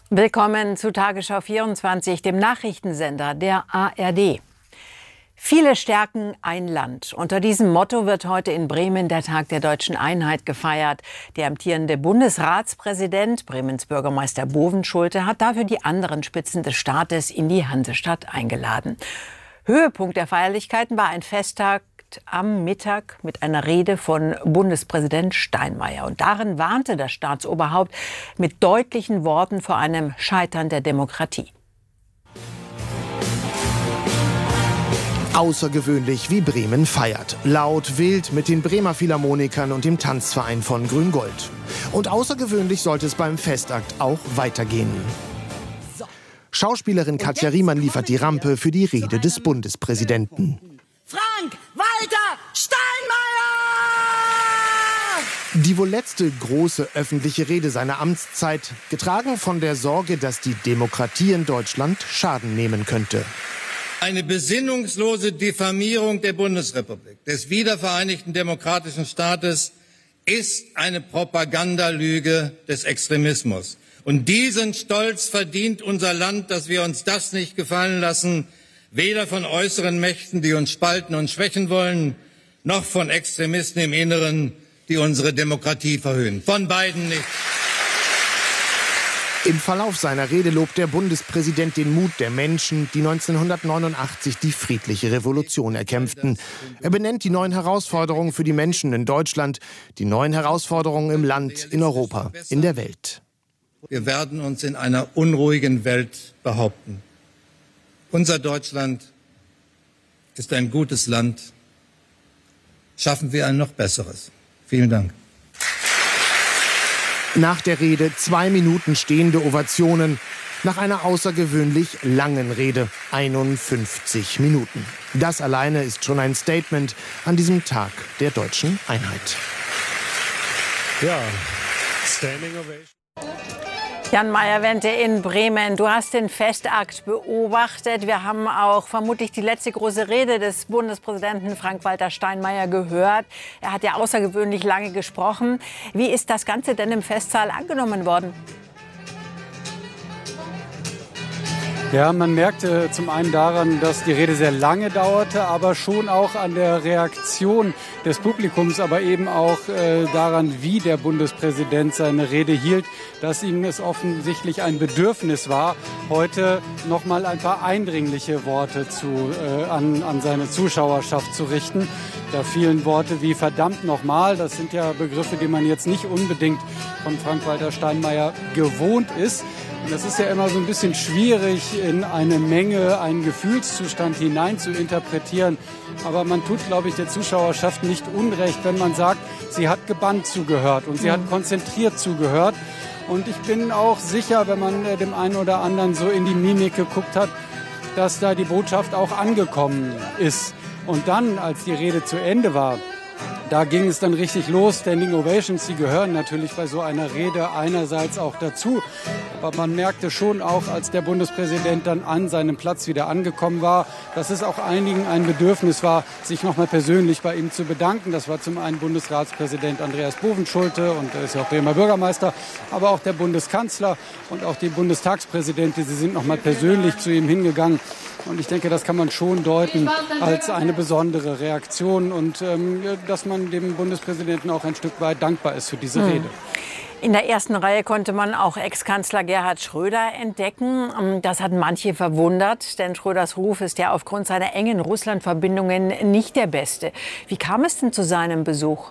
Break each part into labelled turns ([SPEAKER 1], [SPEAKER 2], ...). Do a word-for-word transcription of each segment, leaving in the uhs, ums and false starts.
[SPEAKER 1] Willkommen zu Tagesschau vierundzwanzig, dem Nachrichtensender der A R D. Viele stärken ein Land. Unter diesem Motto wird heute in Bremen der Tag der deutschen Einheit gefeiert. Der amtierende Bundesratspräsident, Bremens Bürgermeister Bovenschulte, hat dafür die anderen Spitzen des Staates in die Hansestadt eingeladen. Höhepunkt der Feierlichkeiten war ein Festtag am Mittag mit einer Rede von Bundespräsident Steinmeier. Und darin warnte das Staatsoberhaupt mit deutlichen Worten vor einem Scheitern der Demokratie.
[SPEAKER 2] Außergewöhnlich, wie Bremen feiert. Laut, wild mit den Bremer Philharmonikern und dem Tanzverein von Grün-Gold. Und außergewöhnlich sollte es beim Festakt auch weitergehen. Schauspielerin Katja Riemann liefert die Rampe für die Rede des Bundespräsidenten.
[SPEAKER 3] Frank-Walter Steinmeier!
[SPEAKER 2] Die wohl letzte große öffentliche Rede seiner Amtszeit, getragen von der Sorge, dass die Demokratie in Deutschland Schaden nehmen könnte.
[SPEAKER 4] Eine besinnungslose Diffamierung der Bundesrepublik, des wiedervereinigten demokratischen Staates, ist eine Propagandalüge des Extremismus. Und diesen Stolz verdient unser Land, dass wir uns das nicht gefallen lassen, weder von äußeren Mächten, die uns spalten und schwächen wollen, noch von Extremisten im Inneren, die unsere Demokratie verhöhnen. Von beiden nicht.
[SPEAKER 2] Im Verlauf seiner Rede lobt der Bundespräsident den Mut der Menschen, die neunzehnhundertneunundachtzig die friedliche Revolution erkämpften. Er benennt die neuen Herausforderungen für die Menschen in Deutschland, die neuen Herausforderungen im Land, in Europa, in der Welt.
[SPEAKER 4] Wir werden uns in einer unruhigen Welt behaupten. Unser Deutschland ist ein gutes Land. Schaffen wir ein noch besseres. Vielen Dank.
[SPEAKER 2] Nach der Rede zwei Minuten stehende Ovationen. Nach einer außergewöhnlich langen Rede einundfünfzig Minuten. Das alleine ist schon ein Statement an diesem Tag der deutschen Einheit.
[SPEAKER 5] Ja, Standing Ovation.
[SPEAKER 1] Jan Meyer-Wente in Bremen, du hast den Festakt beobachtet. Wir haben auch vermutlich die letzte große Rede des Bundespräsidenten Frank-Walter Steinmeier gehört. Er hat ja außergewöhnlich lange gesprochen. Wie ist das Ganze denn im Festsaal angenommen worden?
[SPEAKER 5] Ja, man merkte zum einen daran, dass die Rede sehr lange dauerte, aber schon auch an der Reaktion des Publikums, aber eben auch äh, daran, wie der Bundespräsident seine Rede hielt, dass ihm es offensichtlich ein Bedürfnis war, heute noch mal ein paar eindringliche Worte zu, äh, an, an seine Zuschauerschaft zu richten. Da fielen Worte wie verdammt nochmal. Das sind ja Begriffe, die man jetzt nicht unbedingt von Frank-Walter Steinmeier gewohnt ist. Und das ist ja immer so ein bisschen schwierig, in eine Menge, einen Gefühlszustand hinein zu interpretieren. Aber man tut, glaube ich, der Zuschauerschaft nicht unrecht, wenn man sagt, sie hat gebannt zugehört und sie mhm. hat konzentriert zugehört. Und ich bin auch sicher, wenn man dem einen oder anderen so in die Mimik geguckt hat, dass da die Botschaft auch angekommen ist. Und dann, als die Rede zu Ende war, da ging es dann richtig los. Standing Ovations, die gehören natürlich bei so einer Rede einerseits auch dazu. Aber man merkte schon auch, als der Bundespräsident dann an seinem Platz wieder angekommen war, dass es auch einigen ein Bedürfnis war, sich nochmal persönlich bei ihm zu bedanken. Das war zum einen Bundesratspräsident Andreas Bovenschulte und er ist ja auch Bremer Bürgermeister, aber auch der Bundeskanzler und auch die Bundestagspräsidentin. Sie sind nochmal persönlich zu ihm hingegangen. Und ich denke, das kann man schon deuten als eine besondere Reaktion und ähm, dass man dem Bundespräsidenten auch ein Stück weit dankbar ist für diese Rede.
[SPEAKER 1] In der ersten Reihe konnte man auch Ex-Kanzler Gerhard Schröder entdecken. Das hat manche verwundert, denn Schröders Ruf ist ja aufgrund seiner engen Russland-Verbindungen nicht der beste. Wie kam es denn zu seinem Besuch?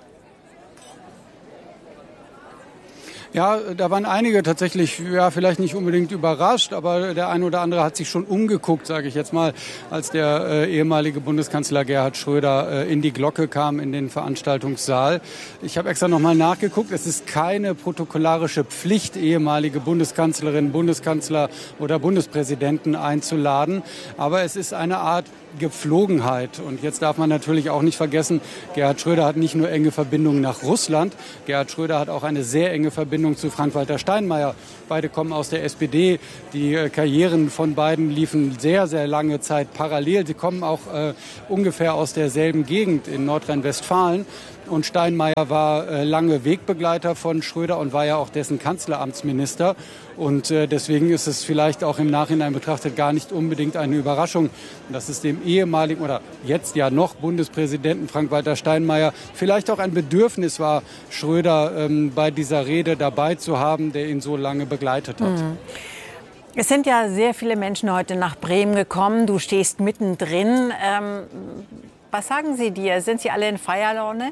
[SPEAKER 5] Ja, da waren einige tatsächlich, ja, vielleicht nicht unbedingt überrascht, aber der eine oder andere hat sich schon umgeguckt, sage ich jetzt mal, als der äh, ehemalige Bundeskanzler Gerhard Schröder äh, in die Glocke kam, in den Veranstaltungssaal. Ich habe extra nochmal nachgeguckt. Es ist keine protokollarische Pflicht, ehemalige Bundeskanzlerinnen, Bundeskanzler oder Bundespräsidenten einzuladen, aber es ist eine Art Gepflogenheit. Und jetzt darf man natürlich auch nicht vergessen, Gerhard Schröder hat nicht nur enge Verbindungen nach Russland, Gerhard Schröder hat auch eine sehr enge Verbindung zu Frank-Walter Steinmeier. Beide kommen aus der S P D. Die äh, Karrieren von beiden liefen sehr, sehr lange Zeit parallel. Sie kommen auch äh, ungefähr aus derselben Gegend in Nordrhein-Westfalen. Und Steinmeier war äh, lange Wegbegleiter von Schröder und war ja auch dessen Kanzleramtsminister. Und äh, deswegen ist es vielleicht auch im Nachhinein betrachtet gar nicht unbedingt eine Überraschung, dass es dem ehemaligen oder jetzt ja noch Bundespräsidenten Frank-Walter Steinmeier vielleicht auch ein Bedürfnis war, Schröder ähm, bei dieser Rede dabei zu haben, der ihn so lange begleitet hat.
[SPEAKER 1] Mhm. Es sind ja sehr viele Menschen heute nach Bremen gekommen. Du stehst mittendrin. Ähm, was sagen sie dir? Sind sie alle in Feierlaune?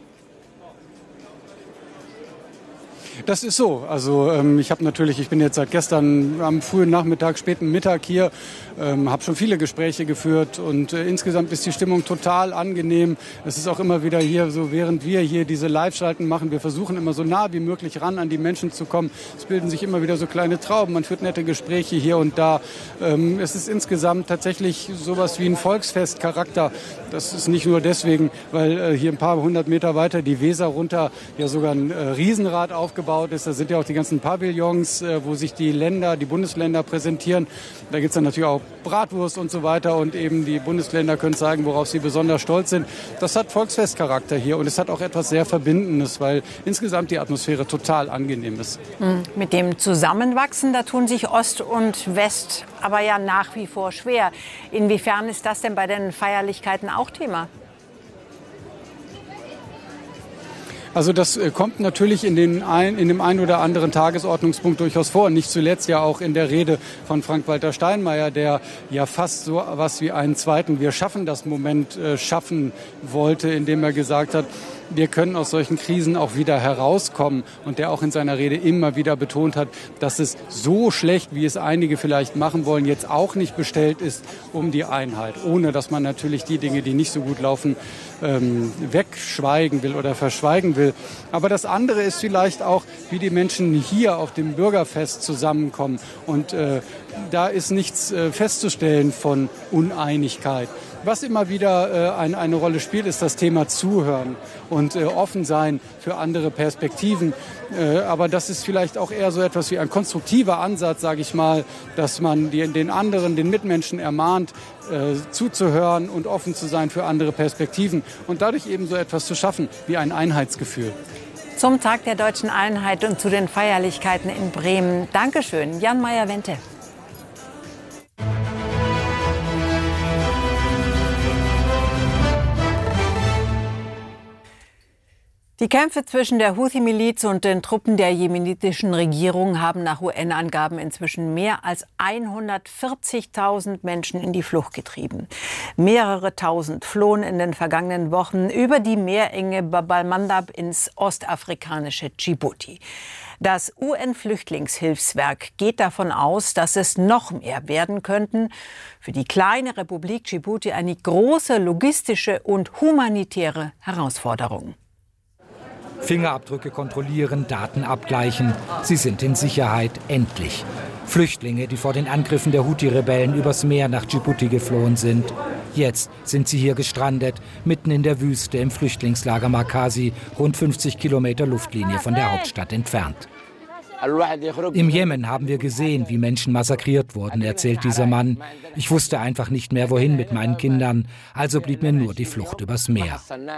[SPEAKER 5] Das ist so. Also ähm, ich habe natürlich, ich bin jetzt seit gestern am frühen Nachmittag, späten Mittag hier, ähm, habe schon viele Gespräche geführt und äh, insgesamt ist die Stimmung total angenehm. Es ist auch immer wieder hier so, während wir hier diese Live-Schalten machen, wir versuchen immer so nah wie möglich ran an die Menschen zu kommen. Es bilden sich immer wieder so kleine Trauben, man führt nette Gespräche hier und da. Ähm, es ist insgesamt tatsächlich sowas wie ein Volksfestcharakter. Das ist nicht nur deswegen, weil äh, hier ein paar hundert Meter weiter die Weser runter ja sogar ein äh, Riesenrad aufgebaut ist. Da sind ja auch die ganzen Pavillons, äh, wo sich die Länder, die Bundesländer präsentieren. Da gibt es dann natürlich auch Bratwurst und so weiter und eben die Bundesländer können zeigen, worauf sie besonders stolz sind. Das hat Volksfestcharakter hier und es hat auch etwas sehr Verbindendes, weil insgesamt die Atmosphäre total angenehm ist.
[SPEAKER 1] Mit dem Zusammenwachsen, da tun sich Ost und West aber ja nach wie vor schwer. Inwiefern ist das denn bei den Feierlichkeiten auch Thema?
[SPEAKER 5] Also das kommt natürlich in, den ein, in dem einen oder anderen Tagesordnungspunkt durchaus vor. Nicht zuletzt ja auch in der Rede von Frank-Walter Steinmeier, der ja fast so was wie einen zweiten Wir schaffen das Moment äh, schaffen wollte, indem er gesagt hat, wir können aus solchen Krisen auch wieder herauskommen. Und der auch in seiner Rede immer wieder betont hat, dass es so schlecht, wie es einige vielleicht machen wollen, jetzt auch nicht bestellt ist um die Einheit. Ohne dass man natürlich die Dinge, die nicht so gut laufen, ähm, wegschweigen will oder verschweigen will. Aber das andere ist vielleicht auch, wie die Menschen hier auf dem Bürgerfest zusammenkommen. Und äh, da ist nichts äh, festzustellen von Uneinigkeit. Was immer wieder äh, ein, eine Rolle spielt, ist das Thema Zuhören und äh, offen sein für andere Perspektiven. Äh, aber das ist vielleicht auch eher so etwas wie ein konstruktiver Ansatz, sage ich mal, dass man die, den anderen, den Mitmenschen ermahnt, äh, zuzuhören und offen zu sein für andere Perspektiven und dadurch eben so etwas zu schaffen wie ein Einheitsgefühl.
[SPEAKER 1] Zum Tag der Deutschen Einheit und zu den Feierlichkeiten in Bremen. Dankeschön, Jan Meyer-Wente. Die Kämpfe zwischen der Houthi-Miliz und den Truppen der jemenitischen Regierung haben nach U N-Angaben inzwischen mehr als hundertvierzigtausend Menschen in die Flucht getrieben. Mehrere Tausend flohen in den vergangenen Wochen über die Meerenge Bab el-Mandab ins ostafrikanische Djibouti. Das U N-Flüchtlingshilfswerk geht davon aus, dass es noch mehr werden könnten. Für die kleine Republik Djibouti eine große logistische und humanitäre Herausforderung.
[SPEAKER 6] Fingerabdrücke kontrollieren, Daten abgleichen. Sie sind in Sicherheit, endlich. Flüchtlinge, die vor den Angriffen der Houthi-Rebellen übers Meer nach Djibouti geflohen sind. Jetzt sind sie hier gestrandet, mitten in der Wüste im Flüchtlingslager Markazi, rund fünfzig Kilometer Luftlinie von der Hauptstadt entfernt. Im Jemen haben wir gesehen, wie Menschen massakriert wurden, erzählt dieser Mann. Ich wusste einfach nicht mehr, wohin mit meinen Kindern, also blieb mir nur die Flucht übers Meer.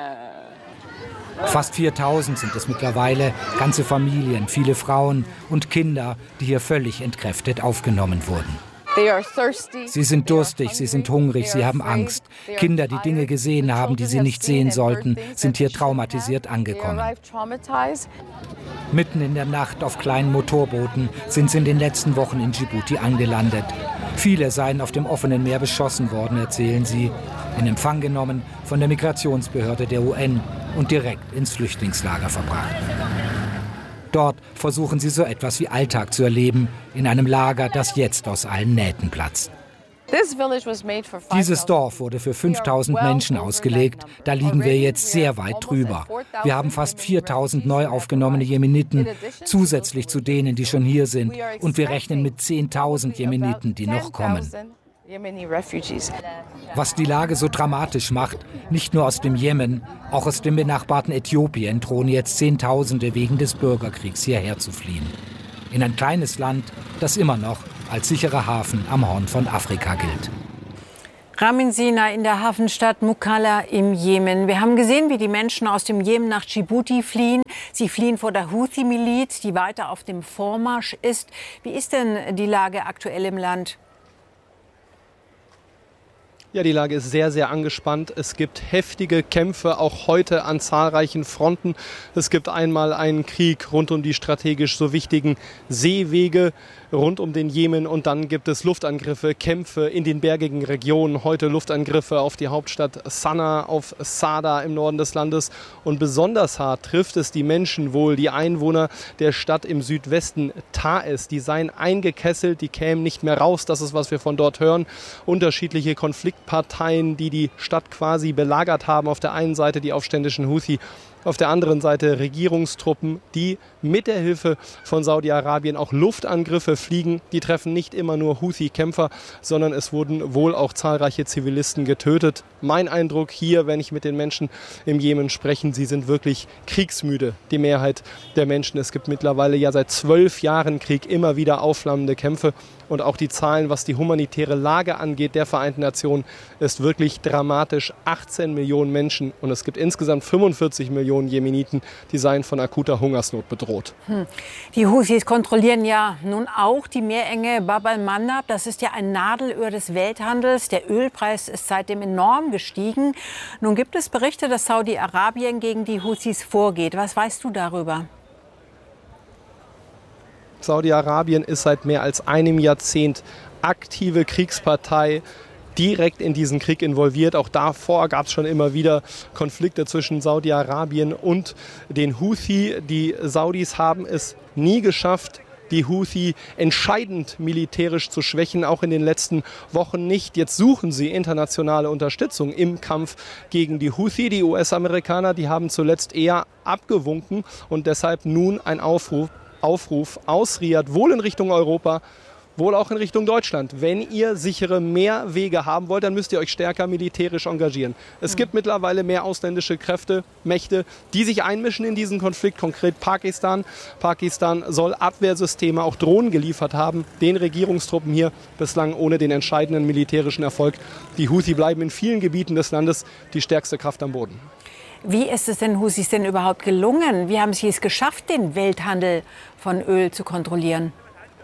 [SPEAKER 6] Fast viertausend sind es mittlerweile, ganze Familien, viele Frauen und Kinder, die hier völlig entkräftet aufgenommen wurden. Sie sind durstig, sie sind hungrig, sie haben Angst. Kinder, die Dinge gesehen haben, die sie nicht sehen sollten, sind hier traumatisiert angekommen. Mitten in der Nacht auf kleinen Motorbooten sind sie in den letzten Wochen in Djibouti angelandet. Viele seien auf dem offenen Meer beschossen worden, erzählen sie. In Empfang genommen von der Migrationsbehörde der U N und direkt ins Flüchtlingslager verbracht. Dort versuchen sie so etwas wie Alltag zu erleben, in einem Lager, das jetzt aus allen Nähten platzt. Dieses Dorf wurde für fünftausend Menschen ausgelegt. Da liegen wir jetzt sehr weit drüber. Wir haben fast viertausend neu aufgenommene Jemeniten, zusätzlich zu denen, die schon hier sind. Und wir rechnen mit zehntausend Jemeniten, die noch kommen. Was die Lage so dramatisch macht, nicht nur aus dem Jemen, auch aus dem benachbarten Äthiopien drohen jetzt Zehntausende wegen des Bürgerkriegs hierher zu fliehen. In ein kleines Land, das immer noch als sicherer Hafen am Horn von Afrika gilt.
[SPEAKER 1] Ramin Sina in der Hafenstadt Mukalla im Jemen. Wir haben gesehen, wie die Menschen aus dem Jemen nach Dschibuti fliehen. Sie fliehen vor der Houthi-Miliz, die weiter auf dem Vormarsch ist. Wie ist denn die Lage aktuell im Land?
[SPEAKER 7] Ja, die Lage ist sehr, sehr angespannt. Es gibt heftige Kämpfe, auch heute an zahlreichen Fronten. Es gibt einmal einen Krieg rund um die strategisch so wichtigen Seewege rund um den Jemen. Und dann gibt es Luftangriffe, Kämpfe in den bergigen Regionen. Heute Luftangriffe auf die Hauptstadt Sanaa, auf Sada im Norden des Landes. Und besonders hart trifft es die Menschen wohl, die Einwohner der Stadt im Südwesten Taiz. Die seien eingekesselt, die kämen nicht mehr raus. Das ist, was wir von dort hören. Unterschiedliche Konfliktparteien, die die Stadt quasi belagert haben. Auf der einen Seite die aufständischen Houthi, auf der anderen Seite Regierungstruppen, die mit der Hilfe von Saudi-Arabien auch Luftangriffe fliegen. Die treffen nicht immer nur Houthi-Kämpfer, sondern es wurden wohl auch zahlreiche Zivilisten getötet. Mein Eindruck hier, wenn ich mit den Menschen im Jemen spreche, sie sind wirklich kriegsmüde, die Mehrheit der Menschen. Es gibt mittlerweile ja seit zwölf Jahren Krieg, immer wieder aufflammende Kämpfe. Und auch die Zahlen, was die humanitäre Lage angeht, der Vereinten Nationen, ist wirklich dramatisch. achtzehn Millionen Menschen und es gibt insgesamt fünfundvierzig Millionen Jemeniten, die seien von akuter Hungersnot bedroht.
[SPEAKER 1] Hm. Die Houthis kontrollieren ja nun auch die Meerenge Bab al-Mandab. Das ist ja ein Nadelöhr des Welthandels. Der Ölpreis ist seitdem enorm gestiegen. Nun gibt es Berichte, dass Saudi-Arabien gegen die Houthis vorgeht. Was weißt du darüber?
[SPEAKER 7] Saudi-Arabien ist seit mehr als einem Jahrzehnt aktive Kriegspartei, direkt in diesen Krieg involviert. Auch davor gab es schon immer wieder Konflikte zwischen Saudi-Arabien und den Houthi. Die Saudis haben es nie geschafft, die Houthi entscheidend militärisch zu schwächen, auch in den letzten Wochen nicht. Jetzt suchen sie internationale Unterstützung im Kampf gegen die Houthi. Die U S-Amerikaner, die haben zuletzt eher abgewunken und deshalb nun ein Aufruf Aufruf aus Riyadh, wohl in Richtung Europa, wohl auch in Richtung Deutschland. Wenn ihr sichere Meerwege haben wollt, dann müsst ihr euch stärker militärisch engagieren. Es gibt mittlerweile mehr ausländische Kräfte, Mächte, die sich einmischen in diesen Konflikt, konkret Pakistan. Pakistan soll Abwehrsysteme, auch Drohnen geliefert haben, den Regierungstruppen hier bislang ohne den entscheidenden militärischen Erfolg. Die Houthi bleiben in vielen Gebieten des Landes die stärkste Kraft am Boden.
[SPEAKER 1] Wie ist es den Houthis denn überhaupt gelungen? Wie haben sie es geschafft, den Welthandel von Öl zu kontrollieren?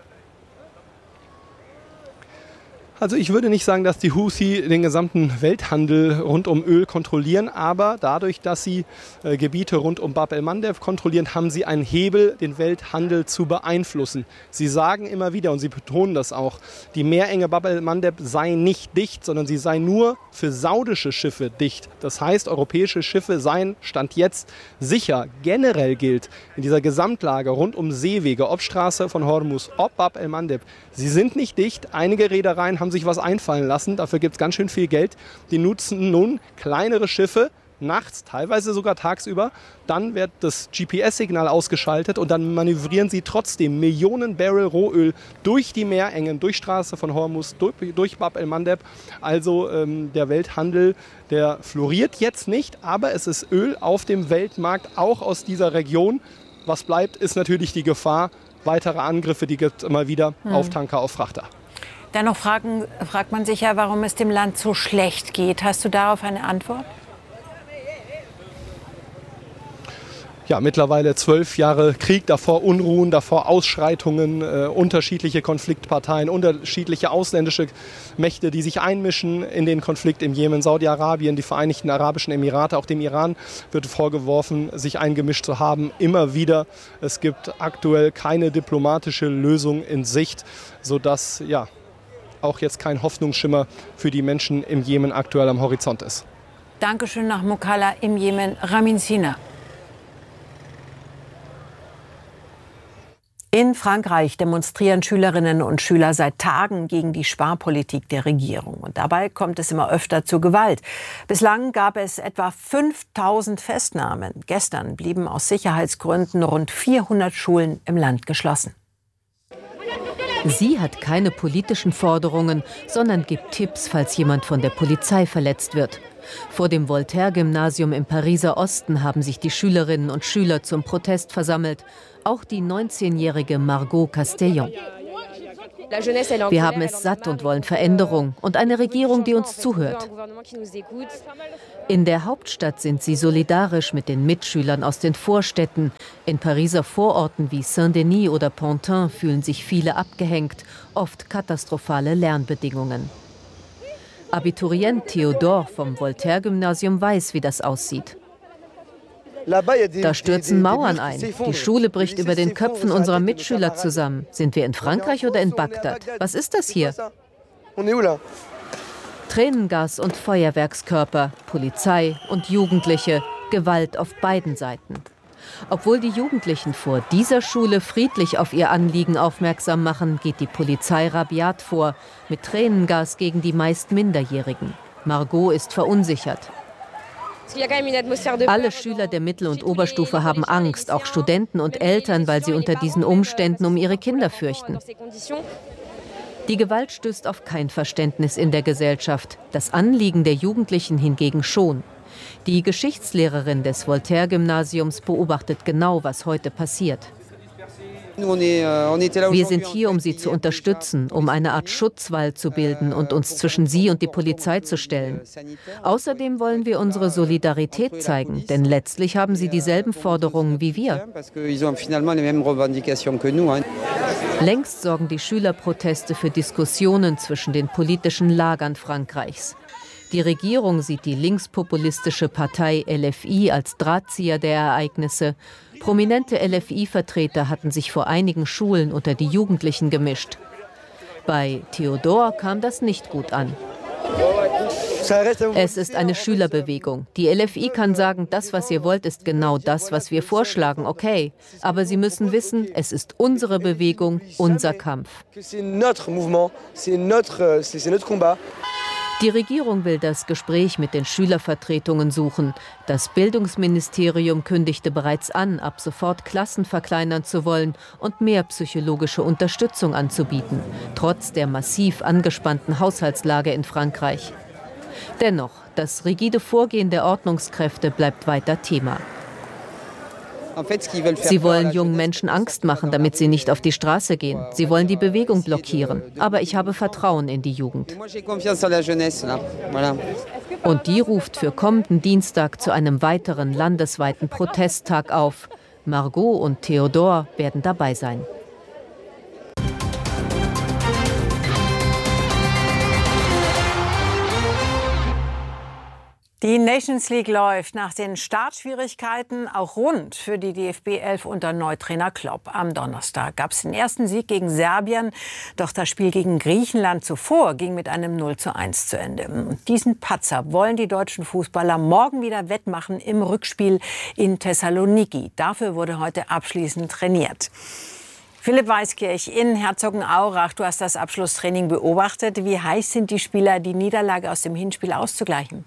[SPEAKER 7] Also ich würde nicht sagen, dass die Houthi den gesamten Welthandel rund um Öl kontrollieren, aber dadurch, dass sie äh, Gebiete rund um Bab el-Mandeb kontrollieren, haben sie einen Hebel, den Welthandel zu beeinflussen. Sie sagen immer wieder, und sie betonen das auch, die Meerenge Bab el-Mandeb sei nicht dicht, sondern sie sei nur für saudische Schiffe dicht. Das heißt, europäische Schiffe seien, Stand jetzt, sicher. Generell gilt in dieser Gesamtlage rund um Seewege, ob Straße von Hormuz, ob Bab el-Mandeb, sie sind nicht dicht. Einige Reedereien haben sich was einfallen lassen. Dafür gibt es ganz schön viel Geld. Die nutzen nun kleinere Schiffe, nachts, teilweise sogar tagsüber. Dann wird das G P S-Signal ausgeschaltet und dann manövrieren sie trotzdem Millionen Barrel Rohöl durch die Meerengen, durch Straße von Hormuz, durch, durch Bab el-Mandeb. Also ähm, der Welthandel, der floriert jetzt nicht, aber es ist Öl auf dem Weltmarkt, auch aus dieser Region. Was bleibt, ist natürlich die Gefahr, weitere Angriffe, die gibt es immer wieder hm. auf Tanker, auf Frachter.
[SPEAKER 1] Dennoch fragen, fragt man sich ja, warum es dem Land so schlecht geht. Hast du darauf eine Antwort?
[SPEAKER 7] Ja, mittlerweile zwölf Jahre Krieg, davor Unruhen, davor Ausschreitungen, äh, unterschiedliche Konfliktparteien, unterschiedliche ausländische Mächte, die sich einmischen in den Konflikt im Jemen. Saudi-Arabien, die Vereinigten Arabischen Emirate, auch dem Iran wird vorgeworfen, sich eingemischt zu haben. Immer wieder. Es gibt aktuell keine diplomatische Lösung in Sicht, sodass ja auch jetzt kein Hoffnungsschimmer für die Menschen im Jemen aktuell am Horizont ist.
[SPEAKER 1] Dankeschön nach Mukalla im Jemen, Ramin Sina. In Frankreich demonstrieren Schülerinnen und Schüler seit Tagen gegen die Sparpolitik der Regierung. Und dabei kommt es immer öfter zu Gewalt. Bislang gab es etwa fünftausend Festnahmen. Gestern blieben aus Sicherheitsgründen rund vierhundert Schulen im Land geschlossen.
[SPEAKER 8] Sie hat keine politischen Forderungen, sondern gibt Tipps, falls jemand von der Polizei verletzt wird. Vor dem Voltaire-Gymnasium im Pariser Osten haben sich die Schülerinnen und Schüler zum Protest versammelt. Auch die neunzehnjährige Margot Castellon. Wir haben es satt und wollen Veränderung und eine Regierung, die uns zuhört. In der Hauptstadt sind sie solidarisch mit den Mitschülern aus den Vorstädten. In Pariser Vororten wie Saint-Denis oder Pantin fühlen sich viele abgehängt, oft katastrophale Lernbedingungen. Abiturient Theodor vom Voltaire-Gymnasium weiß, wie das aussieht. Da stürzen Mauern ein. Die Schule bricht über den Köpfen unserer Mitschüler zusammen. Sind wir in Frankreich oder in Bagdad? Was ist das hier? Tränengas und Feuerwerkskörper, Polizei und Jugendliche, Gewalt auf beiden Seiten. Obwohl die Jugendlichen vor dieser Schule friedlich auf ihr Anliegen aufmerksam machen, geht die Polizei rabiat vor, mit Tränengas gegen die meist Minderjährigen. Margot ist verunsichert. Alle Schüler der Mittel- und Oberstufe haben Angst, auch Studenten und Eltern, weil sie unter diesen Umständen um ihre Kinder fürchten. Die Gewalt stößt auf kein Verständnis in der Gesellschaft, das Anliegen der Jugendlichen hingegen schon. Die Geschichtslehrerin des Voltaire-Gymnasiums beobachtet genau, was heute passiert. Wir sind hier, um sie zu unterstützen, um eine Art Schutzwall zu bilden und uns zwischen sie und die Polizei zu stellen. Außerdem wollen wir unsere Solidarität zeigen, denn letztlich haben sie dieselben Forderungen wie wir. Längst sorgen die Schülerproteste für Diskussionen zwischen den politischen Lagern Frankreichs. Die Regierung sieht die linkspopulistische Partei L F I als Drahtzieher der Ereignisse. Prominente L F I-Vertreter hatten sich vor einigen Schulen unter die Jugendlichen gemischt. Bei Theodor kam das nicht gut an. Es ist eine Schülerbewegung. Die L F I kann sagen, das, was ihr wollt, ist genau das, was wir vorschlagen, okay. Aber sie müssen wissen, es ist unsere Bewegung, unser Kampf. Die Regierung will das Gespräch mit den Schülervertretungen suchen. Das Bildungsministerium kündigte bereits an, ab sofort Klassen verkleinern zu wollen und mehr psychologische Unterstützung anzubieten, trotz der massiv angespannten Haushaltslage in Frankreich. Dennoch, das rigide Vorgehen der Ordnungskräfte bleibt weiter Thema. Sie wollen jungen Menschen Angst machen, damit sie nicht auf die Straße gehen. Sie wollen die Bewegung blockieren. Aber ich habe Vertrauen in die Jugend. Und die ruft für kommenden Dienstag zu einem weiteren landesweiten Protesttag auf. Margot und Theodor werden dabei sein.
[SPEAKER 1] Die Nations League läuft nach den Startschwierigkeiten auch rund für die D F B elf unter Neutrainer Klopp. Am Donnerstag gab es den ersten Sieg gegen Serbien. Doch das Spiel gegen Griechenland zuvor ging mit einem null zu eins zu Ende. Und diesen Patzer wollen die deutschen Fußballer morgen wieder wettmachen im Rückspiel in Thessaloniki. Dafür wurde heute abschließend trainiert. Philipp Weiskirch in Herzogenaurach, du hast das Abschlusstraining beobachtet. Wie heiß sind die Spieler, die Niederlage aus dem Hinspiel auszugleichen?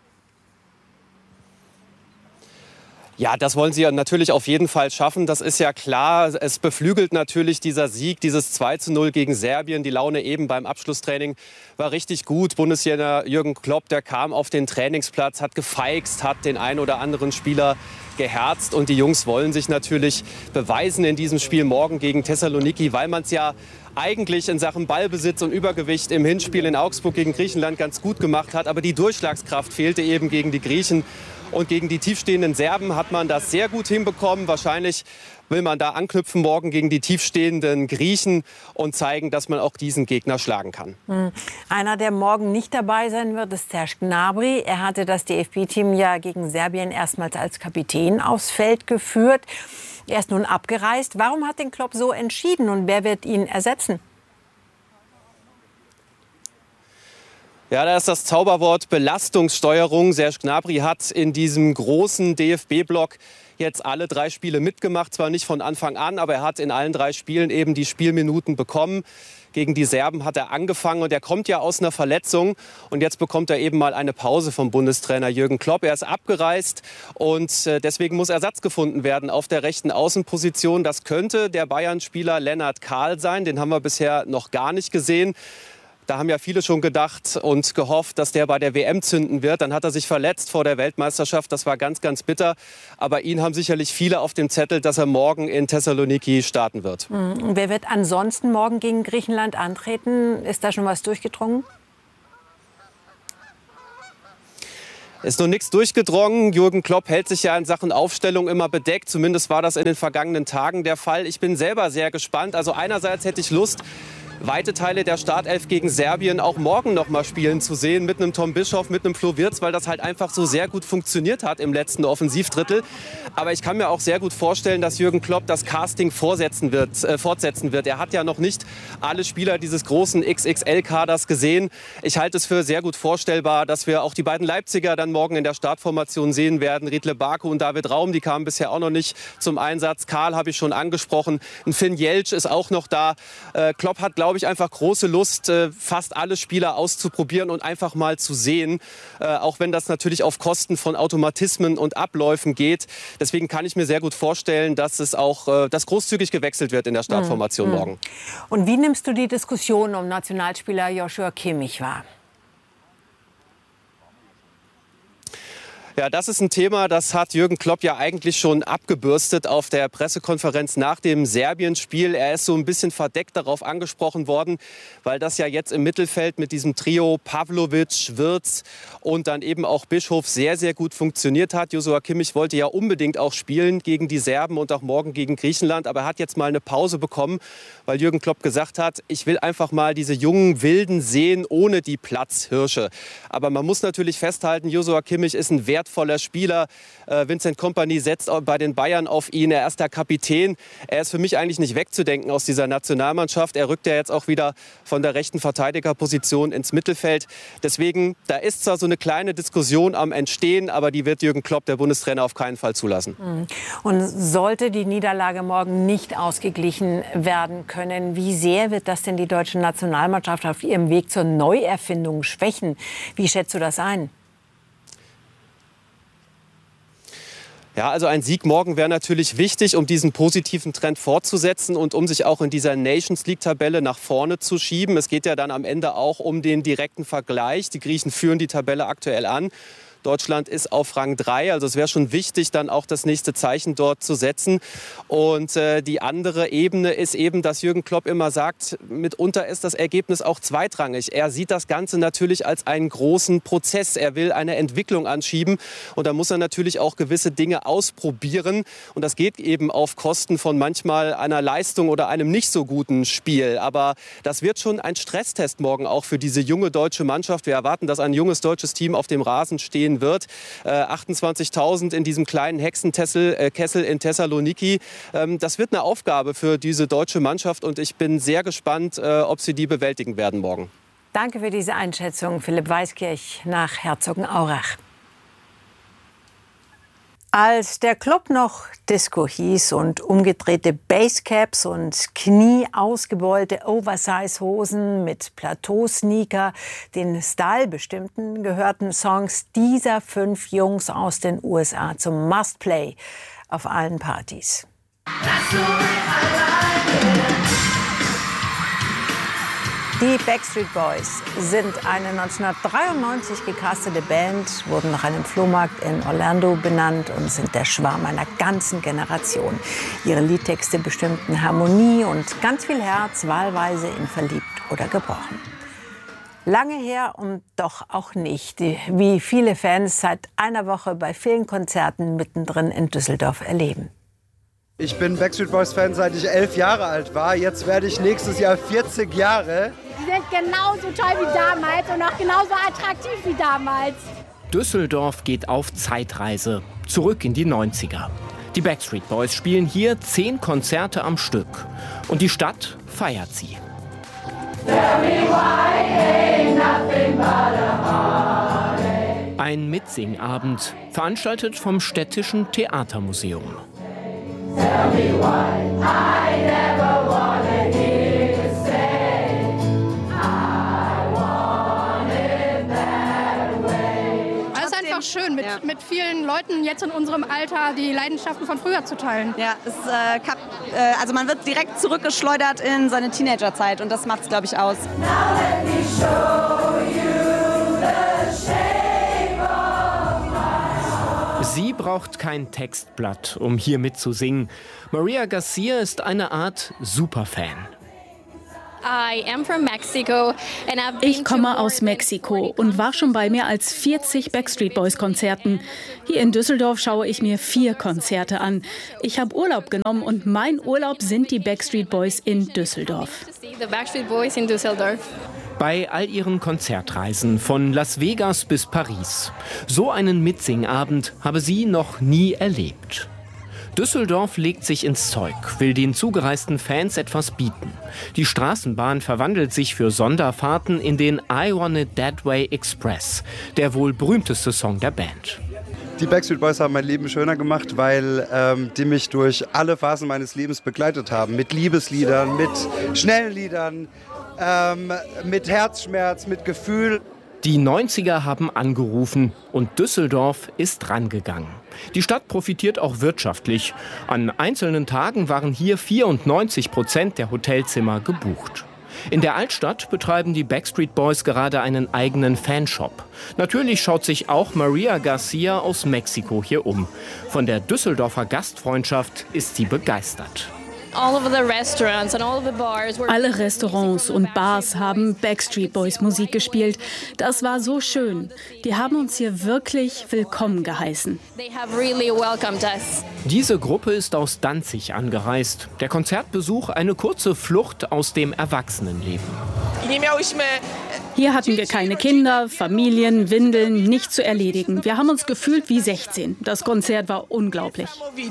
[SPEAKER 9] Ja, das wollen sie ja natürlich auf jeden Fall schaffen. Das ist ja klar. Es beflügelt natürlich dieser Sieg, dieses zwei zu null gegen Serbien. Die Laune eben beim Abschlusstraining war richtig gut. Bundestrainer Jürgen Klopp, der kam auf den Trainingsplatz, hat gefeixt, hat den einen oder anderen Spieler geherzt. Und die Jungs wollen sich natürlich beweisen in diesem Spiel morgen gegen Thessaloniki, weil man es ja eigentlich in Sachen Ballbesitz und Übergewicht im Hinspiel in Augsburg gegen Griechenland ganz gut gemacht hat. Aber die Durchschlagskraft fehlte eben gegen die Griechen. Und gegen die tiefstehenden Serben hat man das sehr gut hinbekommen. Wahrscheinlich will man da anknüpfen morgen gegen die tiefstehenden Griechen und zeigen, dass man auch diesen Gegner schlagen kann.
[SPEAKER 1] Einer, der morgen nicht dabei sein wird, ist Serge Gnabry. Er hatte das D F B-Team ja gegen Serbien erstmals als Kapitän aufs Feld geführt. Er ist nun abgereist. Warum hat den Klopp so entschieden und wer wird ihn ersetzen?
[SPEAKER 9] Ja, da ist das Zauberwort Belastungssteuerung. Serge Gnabry hat in diesem großen D F B-Block jetzt alle drei Spiele mitgemacht. Zwar nicht von Anfang an, aber er hat in allen drei Spielen eben die Spielminuten bekommen. Gegen die Serben hat er angefangen und er kommt ja aus einer Verletzung. Und jetzt bekommt er eben mal eine Pause vom Bundestrainer Jürgen Klopp. Er ist abgereist und deswegen muss Ersatz gefunden werden auf der rechten Außenposition. Das könnte der Bayern-Spieler Lennart Kahl sein. Den haben wir bisher noch gar nicht gesehen. Da haben ja viele schon gedacht und gehofft, dass der bei der W M zünden wird. Dann hat er sich verletzt vor der Weltmeisterschaft. Das war ganz, ganz bitter. Aber ihn haben sicherlich viele auf dem Zettel, dass er morgen in Thessaloniki starten wird.
[SPEAKER 1] Mhm. Wer wird ansonsten morgen gegen Griechenland antreten? Ist da schon was durchgedrungen?
[SPEAKER 9] Ist noch nichts durchgedrungen. Jürgen Klopp hält sich ja in Sachen Aufstellung immer bedeckt. Zumindest war das in den vergangenen Tagen der Fall. Ich bin selber sehr gespannt. Also einerseits hätte ich Lust, weite Teile der Startelf gegen Serbien auch morgen noch mal spielen zu sehen. Mit einem Tom Bischoff, mit einem Flo Wirtz, weil das halt einfach so sehr gut funktioniert hat im letzten Offensivdrittel. Aber ich kann mir auch sehr gut vorstellen, dass Jürgen Klopp das Casting vorsetzen wird, äh, fortsetzen wird. Er hat ja noch nicht alle Spieler dieses großen X X L-Kaders gesehen. Ich halte es für sehr gut vorstellbar, dass wir auch die beiden Leipziger dann morgen in der Startformation sehen werden. Riedle Baku und David Raum, die kamen bisher auch noch nicht zum Einsatz. Karl habe ich schon angesprochen. Ein Finn Jeltsch ist auch noch da. Äh, Klopp hat, glaube ich, einfach große Lust, fast alle Spieler auszuprobieren und einfach mal zu sehen. Auch wenn das natürlich auf Kosten von Automatismen und Abläufen geht. Deswegen kann ich mir sehr gut vorstellen, dass es auch dass großzügig gewechselt wird in der Startformation mhm. morgen.
[SPEAKER 1] Und wie nimmst du die Diskussion um Nationalspieler Joshua Kimmich wahr?
[SPEAKER 9] Ja, das ist ein Thema, das hat Jürgen Klopp ja eigentlich schon abgebürstet auf der Pressekonferenz nach dem Serbien-Spiel. Er ist so ein bisschen verdeckt darauf angesprochen worden, weil das ja jetzt im Mittelfeld mit diesem Trio Pavlovic, Wirtz und dann eben auch Bischof sehr, sehr gut funktioniert hat. Joshua Kimmich wollte ja unbedingt auch spielen gegen die Serben und auch morgen gegen Griechenland. Aber er hat jetzt mal eine Pause bekommen, weil Jürgen Klopp gesagt hat, ich will einfach mal diese jungen Wilden sehen ohne die Platzhirsche. Aber man muss natürlich festhalten, Joshua Kimmich ist ein Wert voller Spieler. Äh, Vincent Kompany setzt bei den Bayern auf ihn. Er ist der Kapitän. Er ist für mich eigentlich nicht wegzudenken aus dieser Nationalmannschaft. Er rückt ja jetzt auch wieder von der rechten Verteidigerposition ins Mittelfeld. Deswegen, da ist zwar so eine kleine Diskussion am Entstehen, aber die wird Jürgen Klopp, der Bundestrainer, auf keinen Fall zulassen.
[SPEAKER 1] Und sollte die Niederlage morgen nicht ausgeglichen werden können, wie sehr wird das denn die deutsche Nationalmannschaft auf ihrem Weg zur Neuerfindung schwächen? Wie schätzt du das ein?
[SPEAKER 9] Ja, also ein Sieg morgen wäre natürlich wichtig, um diesen positiven Trend fortzusetzen und um sich auch in dieser Nations League-Tabelle nach vorne zu schieben. Es geht ja dann am Ende auch um den direkten Vergleich. Die Griechen führen die Tabelle aktuell an. Deutschland ist auf Rang drei, also es wäre schon wichtig, dann auch das nächste Zeichen dort zu setzen. Und äh, die andere Ebene ist eben, dass Jürgen Klopp immer sagt, mitunter ist das Ergebnis auch zweitrangig. Er sieht das Ganze natürlich als einen großen Prozess. Er will eine Entwicklung anschieben und da muss er natürlich auch gewisse Dinge ausprobieren. Und das geht eben auf Kosten von manchmal einer Leistung oder einem nicht so guten Spiel. Aber das wird schon ein Stresstest morgen auch für diese junge deutsche Mannschaft. Wir erwarten, dass ein junges deutsches Team auf dem Rasen stehen wird. Äh, achtundzwanzigtausend in diesem kleinen Hexenkessel äh, Kessel in Thessaloniki. Ähm, das wird eine Aufgabe für diese deutsche Mannschaft und ich bin sehr gespannt, äh, ob sie die bewältigen werden morgen.
[SPEAKER 1] Danke für diese Einschätzung, Philipp Weiskirch nach Herzogenaurach. Als der Club noch Disco hieß und umgedrehte Basecaps und knieausgebeulte Oversize-Hosen mit Plateau-Sneaker den Style bestimmten, gehörten Songs dieser fünf Jungs aus den U S A zum Must-Play auf allen Partys. Die Backstreet Boys sind eine neunzehnhundertdreiundneunzig gecastete Band, wurden nach einem Flohmarkt in Orlando benannt und sind der Schwarm einer ganzen Generation. Ihre Liedtexte bestimmten Harmonie und ganz viel Herz, wahlweise in verliebt oder gebrochen. Lange her und doch auch nicht, wie viele Fans seit einer Woche bei vielen Konzerten mittendrin in Düsseldorf erleben.
[SPEAKER 10] Ich bin Backstreet Boys Fan, seit ich elf Jahre alt war. Jetzt werde ich nächstes Jahr vierzig Jahre.
[SPEAKER 11] Die sind genauso toll wie damals und auch genauso attraktiv wie damals.
[SPEAKER 12] Düsseldorf geht auf Zeitreise, zurück in die neunziger. Die Backstreet Boys spielen hier zehn Konzerte am Stück. Und die Stadt feiert sie. Ein Mitsingabend, veranstaltet vom Städtischen Theatermuseum.
[SPEAKER 13] Es ist einfach schön, mit ja. mit vielen Leuten jetzt in unserem Alter die Leidenschaften von früher zu teilen.
[SPEAKER 14] Ja, es, äh, kap, äh, also man wird direkt zurückgeschleudert in seine Teenagerzeit und das macht es, glaube ich, aus.
[SPEAKER 12] Sie braucht kein Textblatt, um hier mitzusingen. Maria Garcia ist eine Art Superfan.
[SPEAKER 15] Ich komme aus Mexiko und war schon bei mehr als vierzig Backstreet Boys Konzerten. Hier in Düsseldorf schaue ich mir vier Konzerte an. Ich habe Urlaub genommen und mein Urlaub sind die Backstreet Boys in Düsseldorf.
[SPEAKER 12] Bei all ihren Konzertreisen von Las Vegas bis Paris. So einen Mitsingabend habe sie noch nie erlebt. Düsseldorf legt sich ins Zeug, will den zugereisten Fans etwas bieten. Die Straßenbahn verwandelt sich für Sonderfahrten in den I Want It That Way Express, der wohl berühmteste Song der Band.
[SPEAKER 10] Die Backstreet Boys haben mein Leben schöner gemacht, weil ähm, die mich durch alle Phasen meines Lebens begleitet haben. Mit Liebesliedern, mit schnellen Liedern, ähm, mit Herzschmerz, mit Gefühl.
[SPEAKER 12] Die neunziger haben angerufen und Düsseldorf ist rangegangen. Die Stadt profitiert auch wirtschaftlich. An einzelnen Tagen waren hier vierundneunzig Prozent der Hotelzimmer gebucht. In der Altstadt betreiben die Backstreet Boys gerade einen eigenen Fanshop. Natürlich schaut sich auch Maria Garcia aus Mexiko hier um. Von der Düsseldorfer Gastfreundschaft ist sie begeistert.
[SPEAKER 15] Alle Restaurants und Bars haben Backstreet Boys Musik gespielt. Das war so schön. Die haben uns hier wirklich willkommen geheißen.
[SPEAKER 12] Diese Gruppe ist aus Danzig angereist. Der Konzertbesuch eine kurze Flucht aus dem Erwachsenenleben.
[SPEAKER 15] Hier hatten wir keine Kinder, Familien, Windeln, nichts zu erledigen. Wir haben uns gefühlt wie sechzehn. Das Konzert war unglaublich.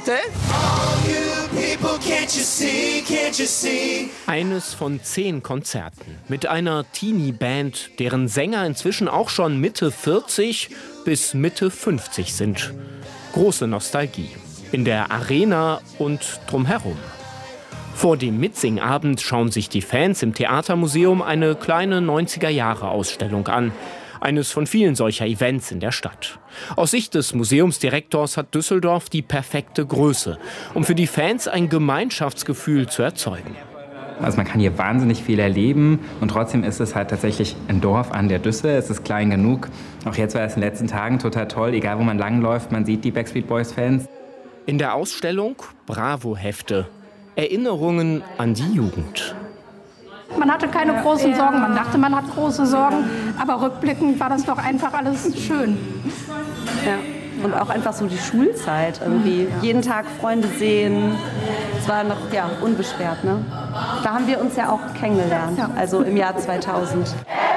[SPEAKER 12] Eines von zehn Konzerten mit einer Teenie-Band, deren Sänger inzwischen auch schon Mitte vierzig bis Mitte fünfzig sind. Große Nostalgie. In der Arena und drumherum. Vor dem Mitsingabend schauen sich die Fans im Theatermuseum eine kleine neunziger-Jahre-Ausstellung an. Eines von vielen solcher Events in der Stadt. Aus Sicht des Museumsdirektors hat Düsseldorf die perfekte Größe, um für die Fans ein Gemeinschaftsgefühl zu erzeugen.
[SPEAKER 16] Also man kann hier wahnsinnig viel erleben und trotzdem ist es halt tatsächlich ein Dorf an der Düsse. Es ist klein genug. Auch jetzt war es in den letzten Tagen total toll. Egal wo man langläuft, man sieht die Backstreet Boys Fans.
[SPEAKER 12] In der Ausstellung Bravo-Hefte. Erinnerungen an die Jugend.
[SPEAKER 13] Man hatte keine großen Sorgen, man dachte, man hat große Sorgen, aber rückblickend war das doch einfach alles schön.
[SPEAKER 14] Ja. Und auch einfach so die Schulzeit, irgendwie ja. Jeden Tag Freunde sehen, es war noch ja, unbeschwert. Ne? Da haben wir uns ja auch kennengelernt, ja. Also im Jahr zweitausend.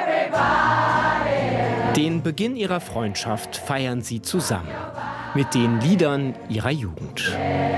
[SPEAKER 12] Den Beginn ihrer Freundschaft feiern sie zusammen mit den Liedern ihrer Jugend.